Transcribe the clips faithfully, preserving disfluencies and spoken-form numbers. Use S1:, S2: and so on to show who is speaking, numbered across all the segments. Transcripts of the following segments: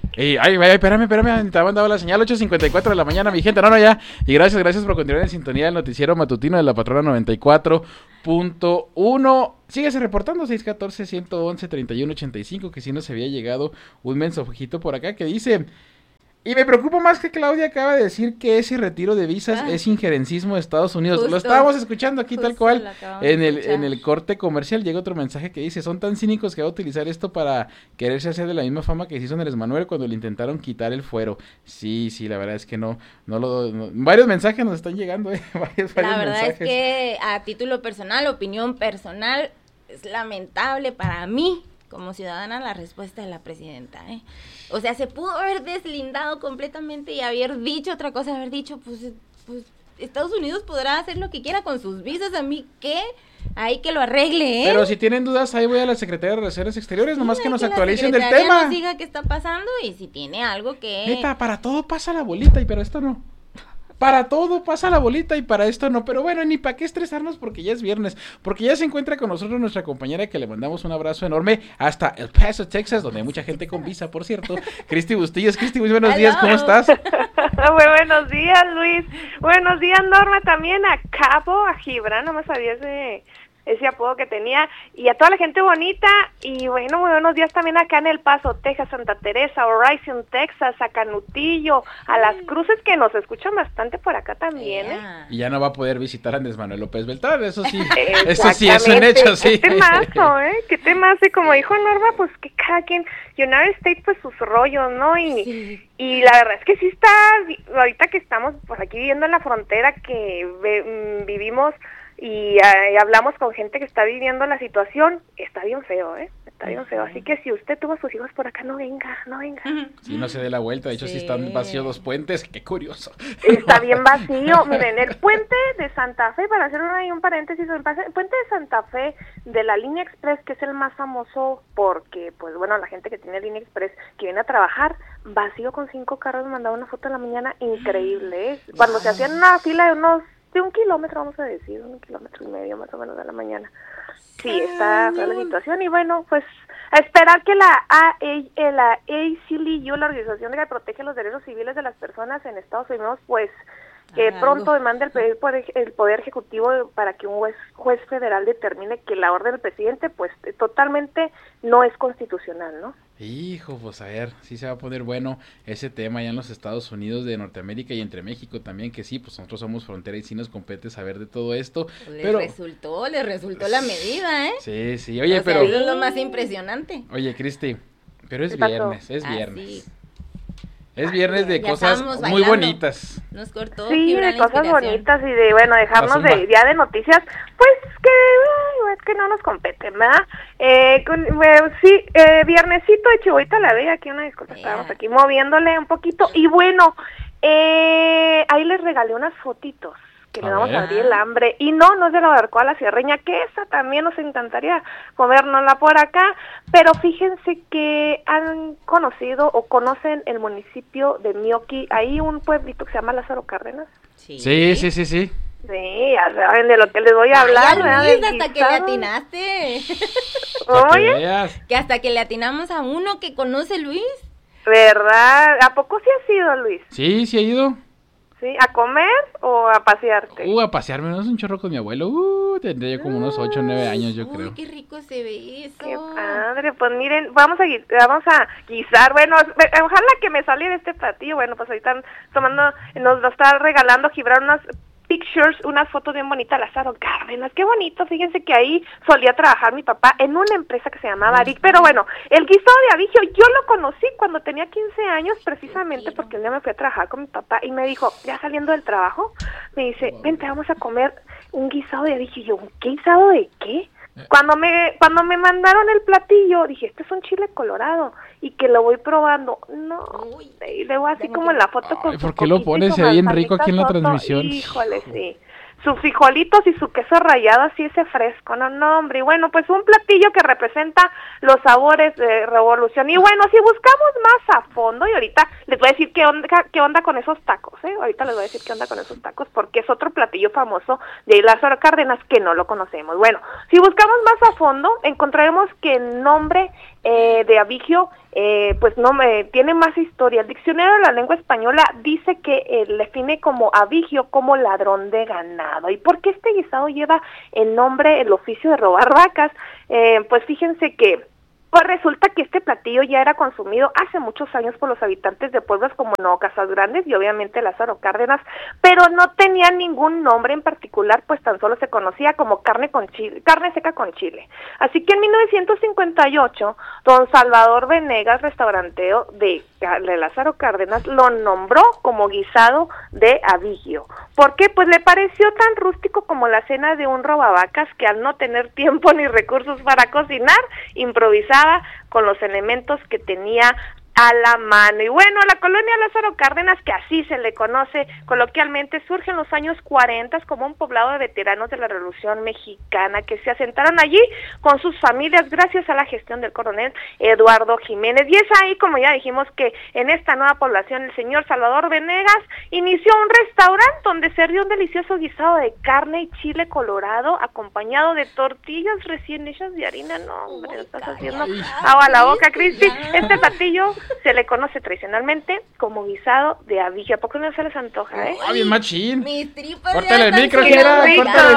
S1: Ey, ay, ay, espérame, espérame, te ha mandado la señal, ocho cincuenta y cuatro de la mañana, mi gente. No, no, ya. Y gracias, gracias por continuar en sintonía del noticiero matutino de la Patrona noventa y cuatro punto uno. Síguese reportando, seis uno cuatro, uno uno, tres uno ocho cinco, que si no se había llegado un mensajito por acá que dice... Y me preocupa más que Claudia acaba de decir que ese retiro de visas ah, es injerencismo de Estados Unidos. Justo, lo estábamos escuchando aquí tal cual. En el, en el corte comercial llega otro mensaje que dice, son tan cínicos que va a utilizar esto para quererse hacer de la misma fama que se hizo Andrés Manuel cuando le intentaron quitar el fuero. Sí, sí, la verdad es que no, no lo, no, varios mensajes nos están llegando, eh, varios, varios
S2: La verdad
S1: mensajes.
S2: Es que a título personal, opinión personal, es lamentable para mí como ciudadana la respuesta de la presidenta, ¿eh? O sea, se pudo haber deslindado completamente y haber dicho otra cosa, haber dicho, pues, pues Estados Unidos podrá hacer lo que quiera con sus visas, a mí, ¿qué? Ahí que lo arregle, ¿eh?
S1: Pero si tienen dudas, ahí voy a la Secretaría de Relaciones Exteriores, sí, nomás que nos que actualicen del tema.
S2: La Secretaría nos diga qué está pasando y si tiene algo que...
S1: Neta, para todo pasa la bolita, y pero esto no. Para todo pasa la bolita y para esto no, pero bueno, ni para qué estresarnos porque ya es viernes, porque ya se encuentra con nosotros nuestra compañera que le mandamos un abrazo enorme hasta El Paso, Texas, donde hay mucha gente con visa, por cierto, Cristi Bustillos. Cristi, muy buenos Hello. días, ¿cómo estás?
S3: Muy buenos días, Luis. Buenos días, Norma, también a Cabo, a Gibran, no me sabía ese... ese apodo que tenía, y a toda la gente bonita, y bueno, muy buenos días también acá en El Paso, Texas, Santa Teresa, Horizon, Texas, a Canutillo, a Las Cruces, que nos escuchan bastante por acá también, yeah. ¿eh?
S1: Y ya no va a poder visitar a Andrés Manuel López Beltrán, eso sí, eso sí es un hecho, sí.
S3: ¿Qué temazo, eh? ¿Qué temazo? Y como dijo Norma, pues que cada quien, United States, pues sus rollos, ¿no? Y, sí. y la verdad es que sí está, ahorita que estamos pues aquí viviendo en la frontera, que ve, vivimos... Y eh, hablamos con gente que está viviendo la situación, está bien feo, ¿eh? Está bien feo, así que si usted tuvo a sus hijos por acá, no venga, no venga.
S1: Sí, no se dé la vuelta, de hecho, sí, sí están vacíos los puentes, qué curioso.
S3: Está bien vacío, miren, el puente de Santa Fe, para hacer ahí un paréntesis, el puente de Santa Fe de la Línea Express, que es el más famoso porque, pues bueno, la gente que tiene Línea Express, que viene a trabajar, vacío con cinco carros, mandaba una foto en la mañana, increíble, ¿eh? Cuando se hacían una fila de unos... de un kilómetro, vamos a decir, un kilómetro y medio más o menos de la mañana. Sí, está fea la situación y bueno, pues a esperar que la A A, la A C L U, la organización que protege los derechos civiles de las personas en Estados Unidos, pues que ah, pronto demande el poder, el poder ejecutivo para que un juez, juez federal determine que la orden del presidente pues totalmente no es constitucional, ¿no?
S1: Hijo, pues a ver, sí se va a poner bueno ese tema ya en los Estados Unidos de Norteamérica y entre México también, que sí, pues nosotros somos frontera y sí nos compete saber de todo esto.
S2: Les
S1: pero
S2: resultó, les resultó la medida, ¿eh?
S1: Sí, sí, oye,
S2: o
S1: pero...
S2: sea, eso es lo más impresionante.
S1: Oye, Cristi, pero es viernes, es viernes.
S2: Ah, sí.
S1: Es viernes de ya cosas muy bonitas.
S2: Nos cortó.
S3: Sí, de cosas bonitas y de, bueno, dejarnos de día de noticias, pues que, ay, es que no nos competen, ¿verdad? Eh, con, eh, sí, eh, viernesito de Chihuahua la Bella, aquí una disculpa, yeah. Estábamos aquí moviéndole un poquito, y bueno, eh, ahí les regalé unas fotitos. Que le vamos a abrir el hambre, y no, no es de la Barbacoa La Sierreña, que esa también nos encantaría comérnosla por acá, pero fíjense que han conocido o conocen el municipio de Mioqui, hay un pueblito que se llama Lázaro Cárdenas.
S1: Sí, sí, sí, sí. Sí,
S3: sí ya saben de lo que les voy a hablar.
S2: Ay, Luis, hasta que le atinaste.
S3: Oye,
S2: que hasta que le atinamos a uno que conoce Luis.
S3: ¿Verdad? ¿A poco sí has ido, Luis?
S1: Sí, sí he ido.
S3: ¿Sí? ¿A comer o a pasearte?
S1: Uh, a pasearme, no es un chorro con mi abuelo, uh, tendría yo como unos ocho o nueve años, yo
S2: uy,
S1: creo.
S2: Qué rico se ve eso.
S3: Qué padre, pues miren, vamos a vamos a guisar, bueno, ojalá que me saliera este platillo, bueno, pues ahorita tomando, nos lo está regalando Gibran unas pictures, unas fotos bien bonitas, Lázaro Cárdenas, qué bonito, fíjense que ahí solía trabajar mi papá en una empresa que se llamaba Aric, pero bueno, el guisado de abigio, yo lo conocí cuando tenía quince años, precisamente porque un día me fui a trabajar con mi papá y me dijo, ya saliendo del trabajo, me dice, vente, vamos a comer un guisado de abigio, y yo, ¿un guisado de qué? Cuando me cuando me mandaron el platillo, dije, este es un chile colorado, y que lo voy probando, no, y luego así como en la foto con
S1: Ay, ¿por qué lo pones bien rico aquí en la foto, transmisión?
S3: Híjole, sí, sus frijolitos y su queso rallado, así ese fresco, no, no, hombre, y bueno, pues un platillo que representa los sabores de Revolución, y bueno, si buscamos más a fondo, y ahorita les voy a decir qué onda, qué onda con esos tacos, ¿eh? Ahorita les voy a decir qué onda con esos tacos, porque es otro platillo famoso de Lázaro Cárdenas que no lo conocemos. Bueno, si buscamos más a fondo, encontraremos que el nombre eh, de Abigio, eh, pues no me tiene más historia. El diccionario de la lengua española dice que eh, define como Abigio como ladrón de ganado. ¿Y por qué este guisado lleva el nombre, el oficio de robar vacas? Eh, pues fíjense que Pues resulta que este platillo ya era consumido hace muchos años por los habitantes de pueblos como Nuevo Casas Grandes y obviamente Lázaro Cárdenas, pero no tenía ningún nombre en particular, pues tan solo se conocía como carne con chile, carne seca con chile. Así que en mil novecientos cincuenta y ocho, don Salvador Venegas, restaurantero de, de Lázaro Cárdenas, lo nombró como guisado de Abigio. ¿Por qué? Pues le pareció tan rústico como la cena de un robavacas que al no tener tiempo ni recursos para cocinar, improvisaba con los elementos que tenía a la mano. Y bueno, la colonia Lázaro Cárdenas, que así se le conoce coloquialmente, surge en los años cuarenta como un poblado de veteranos de la Revolución Mexicana que se asentaron allí con sus familias gracias a la gestión del coronel Eduardo Jiménez. Y es ahí, como ya dijimos, que en esta nueva población el señor Salvador Venegas inició un restaurante donde servía un delicioso guisado de carne y chile colorado acompañado de tortillas recién hechas de harina. No, hombre, estás haciendo agua a la boca, Cristi. Este platillo se le conoce tradicionalmente como guisado de Abigio. ¿A poco no se les antoja, eh?
S1: ¡Ah, bien machín!
S2: Mis tripas
S1: ¡Córtale el micro,
S3: Qué
S1: Jera!
S3: rico,
S1: ¡Córtale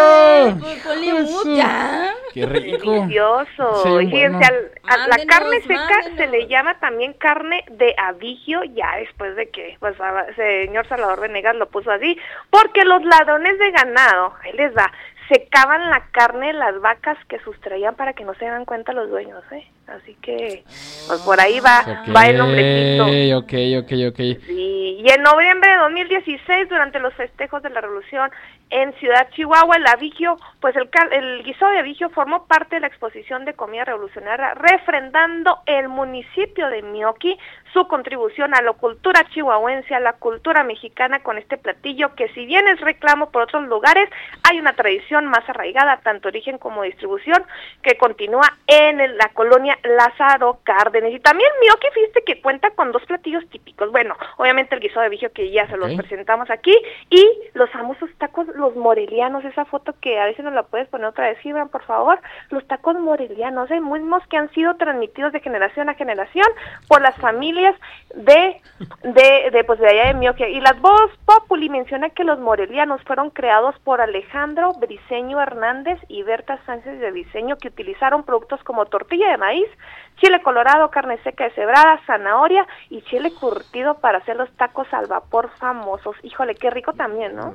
S1: el micro!
S2: Pues ponle mute, ya.
S1: ¡Qué rico!
S3: Delicioso.
S1: Sí,
S3: Y fíjense,
S1: bueno.
S3: al- a la
S2: Mándenos,
S3: carne seca
S2: mándenos.
S3: se le llama también carne de Abigio, ya después de que pues a- señor Salvador Venegas lo puso así, porque los ladrones de ganado, ahí les da, secaban la carne de las vacas que sustraían para que no se dan cuenta los dueños, ¿eh? Así que, pues por ahí va,
S1: Ok,
S3: va el nombrecito.
S1: ok, ok, ok.
S3: Sí, y en noviembre de dos mil dieciséis, durante los festejos de la Revolución en Ciudad Chihuahua, el Abigio, pues el, cal- el guisado de Abigio formó parte de la exposición de comida revolucionaria, refrendando el municipio de Mioqui su contribución a la cultura chihuahuense, a la cultura mexicana con este platillo que si bien es reclamo por otros lugares, hay una tradición más arraigada, tanto origen como distribución, que continúa en el- la colonia Lázaro Cárdenas. Y también Mioqui, fíjate que cuenta con dos platillos típicos. Bueno, obviamente el guisado de Abigio que ya se los
S1: Ok.
S3: presentamos aquí, y los famosos tacos, los morelianos, esa foto que a veces nos la puedes poner otra vez, Gibran, por favor, los tacos morelianos, eh, mismos que han sido transmitidos de generación a generación por las familias de de, de pues de allá de Mioqui. Y las Voz Populi menciona que los morelianos fueron creados por Alejandro Briceño Hernández y Berta Sánchez de Briceño, que utilizaron productos como tortilla de maíz, chile colorado, carne seca deshebrada, zanahoria y chile curtido para hacer los tacos al vapor famosos. Híjole, qué rico también, ¿no?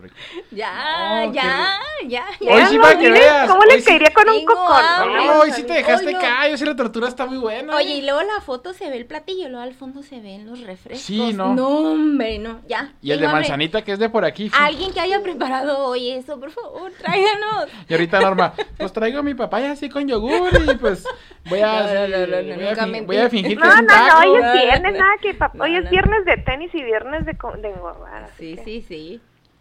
S2: Ya,
S1: No,
S2: ya, ya, ya.
S1: Hoy sí,
S3: Véanlo,
S1: para que
S3: miren
S1: veas,
S3: ¿Cómo
S1: hoy
S3: le
S1: sí-
S3: caería con un
S2: Tengo
S3: cocón?
S2: hambre.
S1: No, hoy sí te dejaste
S2: Hoy no.
S1: caer, hoy sí la tortura está muy buena.
S2: Oye,
S1: ¿eh?
S2: y luego la foto se ve el platillo, luego al fondo se ven los refrescos.
S1: Sí, ¿no?
S2: No, hombre, no, ya.
S1: Y el de
S2: tengo hambre.
S1: manzanita que es de por aquí. fi-
S2: Alguien que haya preparado hoy eso, por favor, tráiganos.
S1: Y ahorita Norma, pues traigo mi papaya así con yogur y pues voy a,
S2: No, no, no, no,
S1: voy a,
S2: nunca
S1: fin-
S2: mentí.
S1: voy a fingir que
S3: No,
S1: es
S3: no,
S1: un
S3: no,
S1: taco.
S3: hoy es
S2: No,
S3: viernes,
S2: no.
S3: nada que pa-
S2: No,
S3: hoy es
S2: no.
S3: viernes de tenis y viernes de, co- de engordar. así
S2: Sí,
S3: que-
S2: sí, sí.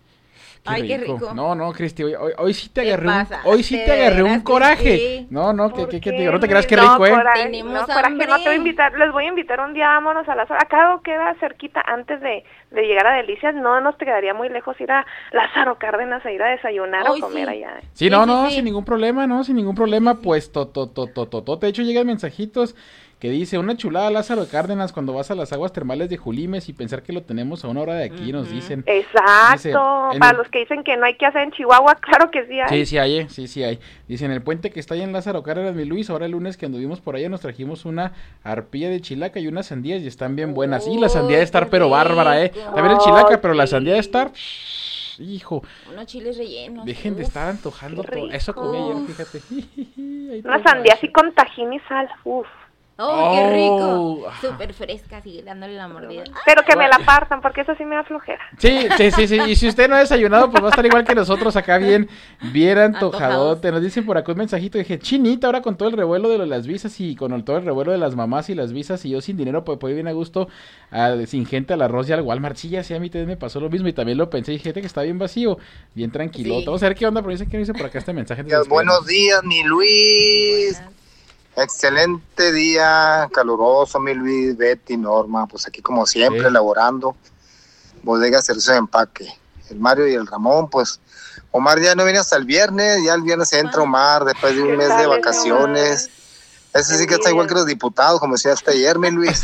S1: Qué
S2: Ay, qué rico.
S1: No, no, Cristi, hoy, hoy, hoy sí te
S2: ¿Qué
S1: agarré un,
S2: pasa?
S1: hoy sí
S2: ¿De
S1: te agarré un
S2: veras,
S1: coraje.
S2: Cristi?
S1: No, no, que,
S3: ¿Por
S1: que, que
S3: qué,
S1: te- no te creas que
S3: Luis?
S1: rico,
S3: No,
S1: ¿eh?
S3: coraje,
S2: Tenemos
S3: no, coraje,
S2: hambre.
S3: no te voy a invitar, les voy a invitar un día, vámonos a las acá queda cerquita antes de, de llegar a Delicias, no nos te quedaría muy lejos ir a Lázaro Cárdenas a ir a desayunar
S2: Ay,
S3: o comer
S2: sí.
S3: allá. ¿eh?
S1: Sí,
S2: Sí,
S1: no,
S2: sí,
S1: no,
S2: sí.
S1: sin ningún problema, no, sin ningún problema, pues to, to, to, to, to, to. De hecho llegan mensajitos que dice, una chulada Lázaro Cárdenas cuando vas a las aguas termales de Julimes y pensar que lo tenemos a una hora de aquí, nos
S2: Ujú.
S1: dicen.
S3: Exacto,
S1: Dice, en
S3: para
S1: el-
S3: los que dicen que no hay que hacer en Chihuahua, claro que sí hay.
S1: Sí, sí hay, eh, sí, sí hay. Dicen, el puente que está ahí en Lázaro Cárdenas, mi Luis, ahora el lunes que anduvimos por allá nos trajimos una arpilla de chilaca y unas sandías y están bien buenas. Y la sandía de
S2: Uy,
S1: estar
S2: qué
S1: pero bárbara, eh.
S2: rico.
S1: También el chilaca,
S3: Ay,
S1: pero la
S3: sí.
S1: sandía de estar, hijo,
S2: Unos chiles rellenos.
S1: dejen de
S2: uf.
S1: estar antojando
S3: qué
S1: todo. Eso comí ayer,
S3: rico.
S1: fíjate. Ahí
S3: Una
S1: todo
S3: sandía
S1: gacho.
S3: así con tajín y sal, uff.
S2: ¡Oh, qué
S1: Oh,
S2: rico!
S1: ajá.
S2: Súper fresca, sigue dándole la mordida.
S3: Pero que me
S1: Bueno.
S3: la partan, porque eso sí me da flojera.
S1: Sí, sí, sí, sí. Y si usted no ha desayunado, pues va a estar igual que nosotros acá bien, bien antojadote.
S2: Antojados.
S1: Nos dicen por acá un mensajito. Dije, chinita, ahora con todo el revuelo de las visas y con el, todo el revuelo de las mamás y las visas y yo sin dinero, pues puedo ir bien a gusto, a- sin gente al arroz y al Walmart. Sí, ya sí, a mí también me pasó lo mismo y también lo pensé. Y gente que está bien vacío, bien tranquilo.
S2: Sí.
S1: Vamos a ver qué onda, pero dice que dice por acá este mensaje. antes de
S4: Buenos
S1: despedirnos.
S4: días, mi Luis.
S2: Buenas.
S4: Excelente día, caluroso, mi Luis, Betty, Norma. Pues aquí como siempre,
S1: Sí.
S4: elaborando bodega servicio de empaque. El Mario y el Ramón, pues Omar ya no viene hasta el viernes, ya el viernes entra Omar después de un
S3: ¿Qué
S4: mes
S3: tal
S4: de
S3: ese
S4: vacaciones. Ese sí que está igual que los diputados, como decía hasta ayer, mi Luis.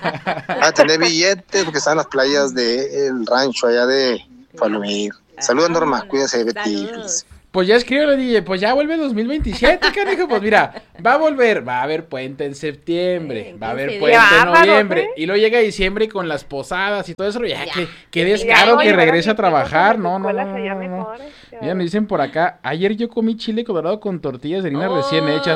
S4: Va a tener billetes porque están en las playas del rancho allá de Palomir. Saludos, Norma, cuídense, Betty.
S1: Pues ya escríbelo, D J, pues ya vuelve dos mil veintisiete, canijo, pues mira, va a volver, va a haber puente en septiembre, va a haber puente en noviembre, y luego llega diciembre con las posadas y todo eso, ya, ya. que, que descaro que regrese a trabajar, no, no, no, no, no. Mira, me dicen por acá, ayer yo comí chile colorado con tortillas de harina oh. recién hechas,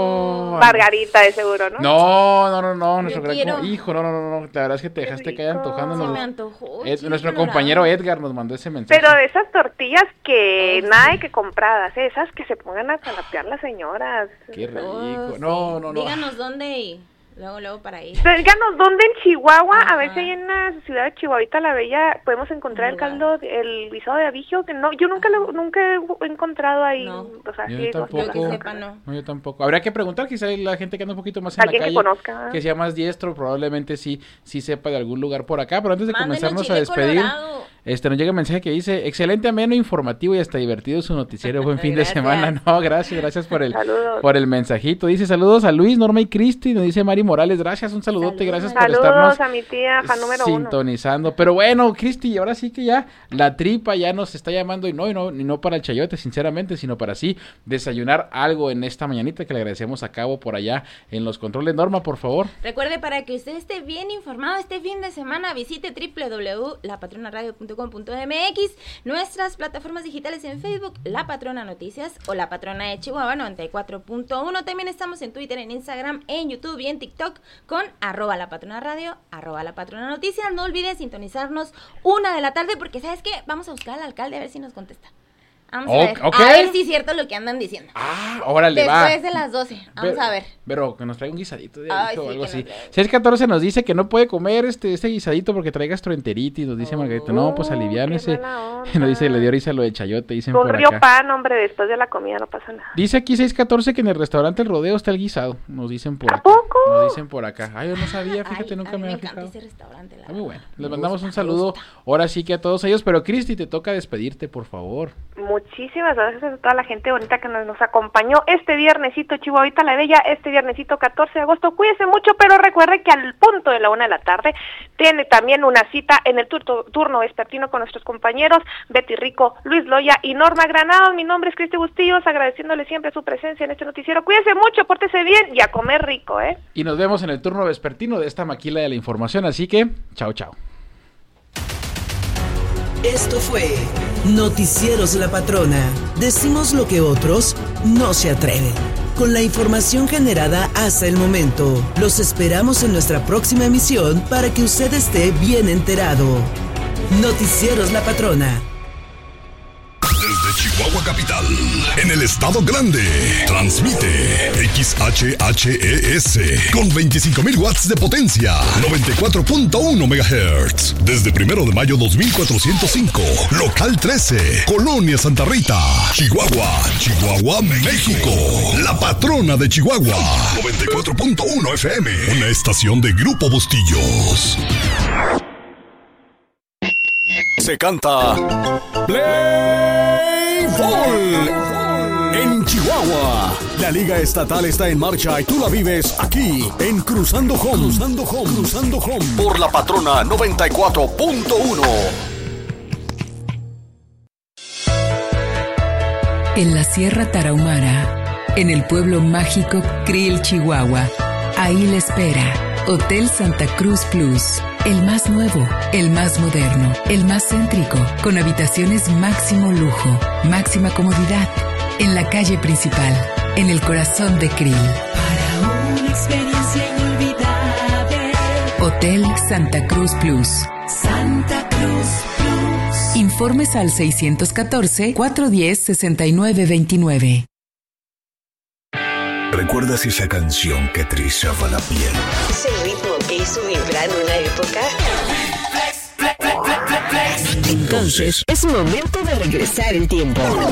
S1: oh.
S3: Margarita de seguro, ¿no?
S1: No, no, no, no, nuestro gran, hijo, no, no, no, no, la verdad es que te dejaste caer antojándonos.
S2: Se me antojó.
S1: Ed, nuestro compañero Edgar nos mandó ese mensaje.
S3: Pero de esas tortillas que oh, nada de que compradas, ¿eh? Esas que se pongan a calapear las señoras.
S1: Qué rico. Oh, no, no, no.
S2: Díganos dónde y luego, luego para ir.
S3: Díganos dónde en Chihuahua, ajá. A ver si ahí en la ciudad de Chihuahuita la Bella podemos encontrar el caldo, el guisado de abijio, que no, yo nunca lo, nunca he encontrado ahí.
S2: No.
S3: O sea,
S1: yo
S3: sí,
S1: tampoco.
S2: Que sepa, no.
S1: No, yo tampoco. Habría que preguntar, quizá la gente que anda un poquito más en la calle,
S3: que conozca,
S1: que sea más diestro, probablemente sí, sí sepa de algún lugar por acá. Pero antes de
S2: Mándenos
S1: comenzarnos a despedir,
S2: colorado.
S1: este nos llega un mensaje que dice, excelente, ameno, informativo y hasta divertido su noticiero, buen fin de semana. No, gracias, gracias por el, por el mensajito. Dice saludos a Luis, Norma y Cristi, nos dice Mari Morales, gracias, un saludote, saludos. Gracias
S3: saludos
S1: por estarnos
S3: a mi tía, fan número
S1: sintonizando. Uno. Pero bueno, Cristi, ahora sí que ya la tripa ya nos está llamando y no, y no, y no para el chayote, sinceramente, sino para sí desayunar algo en esta mañanita que le agradecemos a Cabo por allá en los controles. Norma, por favor.
S2: Recuerde, para que usted esté bien informado este fin de semana, visite doble u doble u doble u punto la patrona radio punto com punto m x, nuestras plataformas digitales en Facebook, La Patrona Noticias o La Patrona de Chihuahua noventa y cuatro punto uno. También estamos en Twitter, en Instagram, en YouTube y en TikTok con arroba La Patrona Radio, arroba La Patrona Noticias. No olvides sintonizarnos una de la tarde porque, ¿sabes qué? Vamos a buscar al alcalde a ver si nos contesta. Vamos okay, a ver, okay. a ver si es cierto lo que andan diciendo.
S1: Ah, órale,
S2: Después
S1: va.
S2: Después de las doce, vamos
S1: pero,
S2: a ver.
S1: Pero que nos traiga un guisadito de
S2: Ay,
S1: o
S2: sí,
S1: algo así.
S2: Nos...
S1: seis catorce nos dice que no puede comer este este guisadito porque trae gastroenteritis, nos dice oh, Margarita. No, pues aliviánese. Nos dice, le dio risa lo de chayote, dicen
S3: Con
S1: por
S3: río
S1: acá.
S3: pan, hombre, después de la comida no pasa nada.
S1: Dice aquí seis catorce que en el restaurante El Rodeo está el guisado, nos dicen por
S3: ¿A
S1: acá.
S3: poco?
S1: Nos dicen por acá. Ay, yo no sabía, fíjate,
S2: Ay,
S1: nunca me,
S2: me
S1: había fijado.
S2: ese restaurante, la
S1: Muy bueno. Les
S2: me
S1: mandamos
S2: gusta,
S1: un saludo ahora sí que a todos ellos, pero Cristi, te toca despedirte, por favor.
S3: Muchísimas gracias a toda la gente bonita que nos, nos acompañó este viernesito, Chihuahuita la Bella, este viernesito catorce de agosto. Cuídese mucho, pero recuerde que al punto de la una de la tarde tiene también una cita en el turno, turno vespertino con nuestros compañeros Betty Rico, Luis Loya y Norma Granados. Mi nombre es Cristi Bustillos, agradeciéndole siempre su presencia en este noticiero. Cuídese mucho, pórtese bien y a comer rico, ¿eh?
S1: Y nos vemos en el turno vespertino de esta maquila de la información, así que, chao, chao.
S5: Esto fue Noticieros La Patrona. Decimos lo que otros no se atreven. Con la información generada hasta el momento, los esperamos en nuestra próxima emisión para que usted esté bien enterado. Noticieros La Patrona.
S6: Desde Chihuahua Capital, en el Estado Grande, transmite X H H E S con veinticinco mil watts de potencia, noventa y cuatro punto uno megahertz. Desde primero de mayo dos mil cuatrocientos cinco, local trece, Colonia Santa Rita, Chihuahua, Chihuahua, México. La Patrona de Chihuahua, noventa y cuatro punto uno F M, una estación de Grupo Bustillos. Se canta Play Ball en Chihuahua. La Liga Estatal está en marcha y tú la vives aquí en Cruzando Home. Cruzando Home. Cruzando Home. Por La Patrona noventa y cuatro punto uno.
S7: En la Sierra Tarahumara, en el pueblo mágico Krill, Chihuahua, ahí le espera Hotel Santa Cruz Plus. El más nuevo, el más moderno, el más céntrico, con habitaciones máximo lujo, máxima comodidad, en la calle principal, en el corazón de Krill.
S8: Para una experiencia inolvidable.
S7: Hotel Santa Cruz Plus.
S8: Santa Cruz Plus.
S7: Informes al seis uno cuatro, cuatro uno cero, seis nueve dos nueve.
S6: ¿Recuerdas esa canción que te erizaba la piel?
S9: Ese ritmo que hizo vibrar en una época. Entonces, es momento de regresar el tiempo.